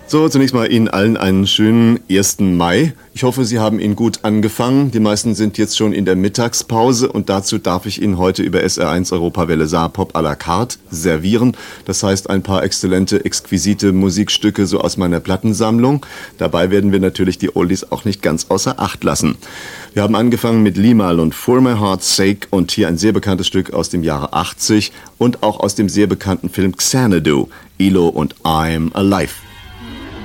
So, zunächst mal Ihnen allen einen schönen 1. Mai. Ich hoffe, Sie haben ihn gut angefangen. Die meisten sind jetzt schon in der Mittagspause und dazu darf ich Ihnen heute über SR1 Europawelle Saarpop à la carte servieren. Das heißt, ein paar exzellente, exquisite Musikstücke so aus meiner Plattensammlung. Dabei werden wir natürlich die Oldies auch nicht ganz außer Acht lassen. Wir haben angefangen mit Limahl und For My Heart's Sake und hier ein sehr bekanntes Stück aus dem Jahre 80 und auch aus dem sehr bekannten Film Xanadu, Elo und I'm Alive.